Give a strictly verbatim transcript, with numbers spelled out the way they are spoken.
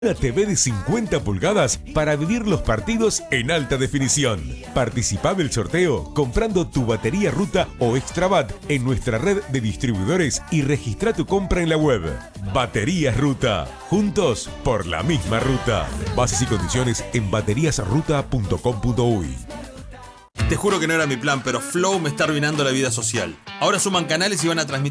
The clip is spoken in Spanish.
Una T V de cincuenta pulgadas para vivir los partidos en alta definición. Participá del sorteo comprando tu batería Ruta o Extrabat en nuestra red de distribuidores y registra tu compra en la web. Baterías Ruta. Juntos por la misma ruta. Bases y condiciones en baterías ruta punto com punto uy. Te juro que no era mi plan, pero Flow me está arruinando la vida social. Ahora suman canales y van a transmitir